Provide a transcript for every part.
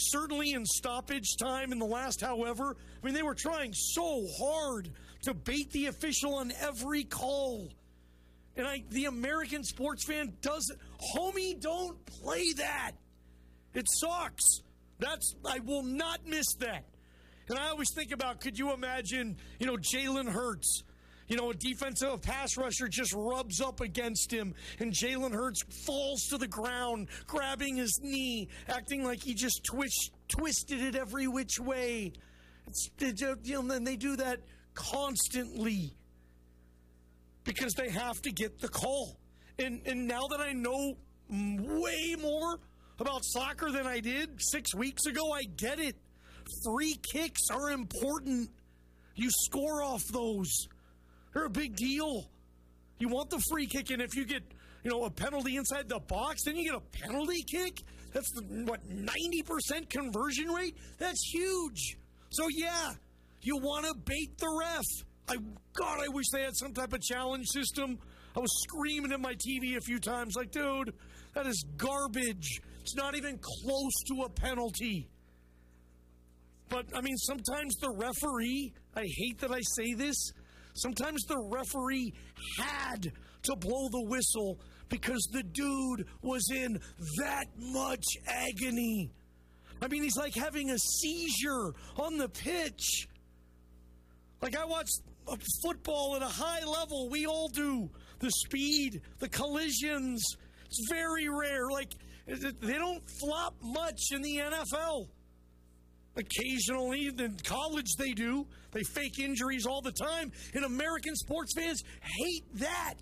certainly in stoppage time in the last however. I mean, they were trying so hard to bait the official on every call. And the American sports fan doesn't. Homie, don't play that. It sucks. I will not miss that. And I always think about, could you imagine, Jalen Hurts? A defensive pass rusher just rubs up against him, and Jalen Hurts falls to the ground, grabbing his knee, acting like he just twisted it every which way. And they do that constantly because they have to get the call. And now that I know way more about soccer than I did 6 weeks ago, I get it. Free kicks are important. You score off those. They're a big deal. You want the free kick, and if you get, a penalty inside the box, then you get a penalty kick? That's, 90% conversion rate? That's huge. So, yeah, you want to bait the ref. I wish they had some type of challenge system. I was screaming at my TV a few times like, dude, that is garbage. It's not even close to a penalty. But, sometimes the referee, I hate that I say this, sometimes the referee had to blow the whistle because the dude was in that much agony. He's like having a seizure on the pitch. Like, I watch football at a high level. We all do. The speed, the collisions. It's very rare. Like, they don't flop much in the NFL. Occasionally, in college they do. They fake injuries all the time. And American sports fans hate that.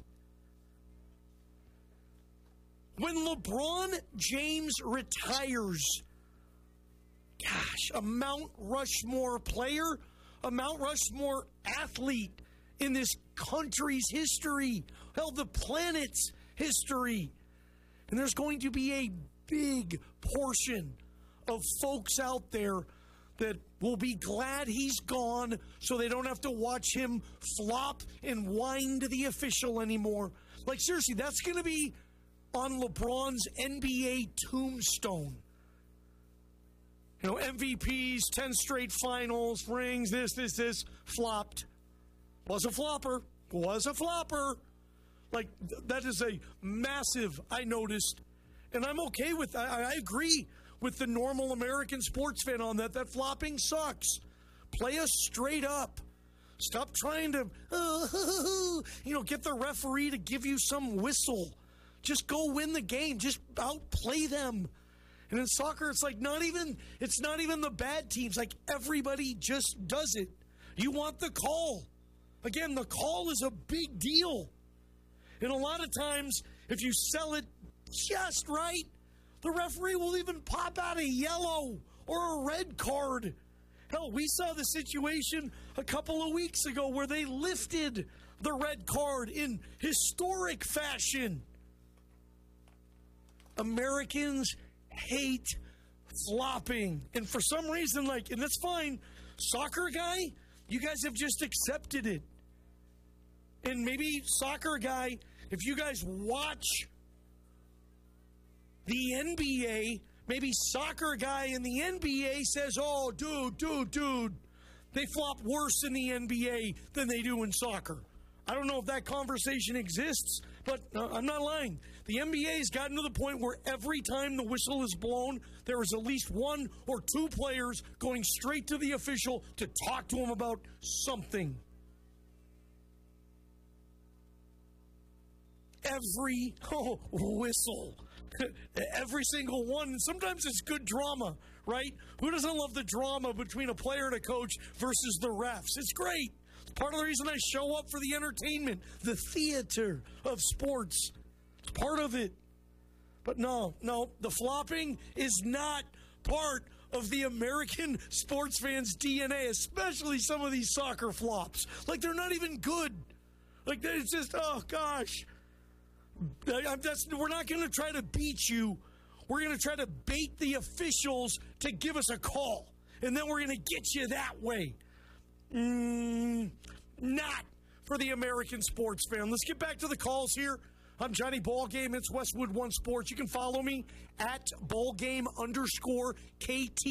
When LeBron James retires, gosh, a Mount Rushmore player, a Mount Rushmore athlete in this country's history, hell, the planet's history. And there's going to be a big portion of folks out there that will be glad he's gone so they don't have to watch him flop and whine to the official anymore. Like, seriously, that's going to be on LeBron's NBA tombstone. MVPs, 10 straight finals, rings, this, flopped. Was a flopper. Like, that is a massive, I noticed. And I'm okay with that. I agree with the normal American sports fan on that. That flopping sucks. Play us straight up. Stop trying to, get the referee to give you some whistle. Just go win the game. Just outplay them. And in soccer, it's like it's not even the bad teams. Like, everybody just does it. You want the call. Again, the call is a big deal. And a lot of times, if you sell it just right, the referee will even pop out a yellow or a red card. Hell, we saw the situation a couple of weeks ago where they lifted the red card in historic fashion. Americans hate flopping. And for some reason, and that's fine, soccer guy, you guys have just accepted it. And maybe soccer guy, if you guys watch the NBA, maybe soccer guy in the NBA says, oh, dude, they flop worse in the NBA than they do in soccer. I don't know if that conversation exists, but I'm not lying. The NBA has gotten to the point where every time the whistle is blown, there is at least one or two players going straight to the official to talk to him about something. Every whistle. Every single one. And sometimes it's good drama, right? Who doesn't love the drama between a player and a coach versus the refs? It's great. It's part of the reason I show up for the entertainment, the theater of sports. It's part of it. But no, the flopping is not part of the American sports fans' DNA, especially some of these soccer flops. Like, they're not even good. Like, it's just, oh, gosh. We're not going to try to beat you. We're going to try to bait the officials to give us a call. And then we're going to get you that way. Not for the American sports fan. Let's get back to the calls here. I'm Johnny Ballgame. It's Westwood One Sports. You can follow me at Ballgame_KT.